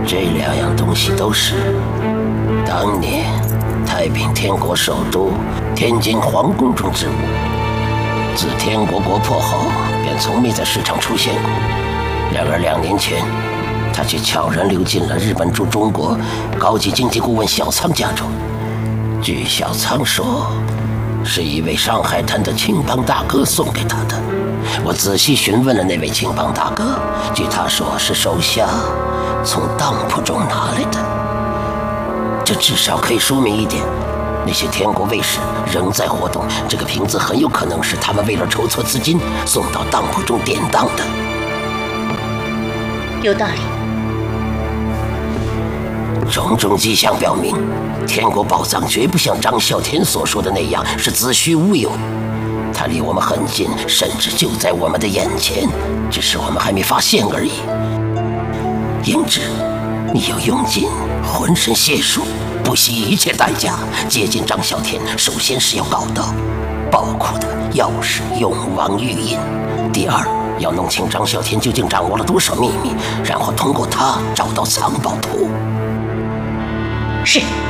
这两样东西都是当年太平天国首都天津皇宫中之物，自天国国破后便从没在市场出现过。然而2年前，他却悄然溜进了日本驻中国高级经济顾问小仓家中。据小仓说，是一位上海滩的青帮大哥送给他的。我仔细询问了那位青帮大哥，据他说是手下从当铺中拿来的。这至少可以说明一点，那些天国卫士仍在活动，这个瓶子很有可能是他们为了筹措资金送到当铺中典当的。 有道理。 种种迹象表明，天国宝藏绝不像张啸天所说的那样是子虚乌有，它离我们很近，甚至就在我们的眼前，只是我们还没发现而已。英之，你要用尽浑身解数，不惜一切代价接近张啸天。首先是要搞到宝库的钥匙永王玉印，第二要弄清张啸天究竟掌握了多少秘密，然后通过他找到藏宝图。 是。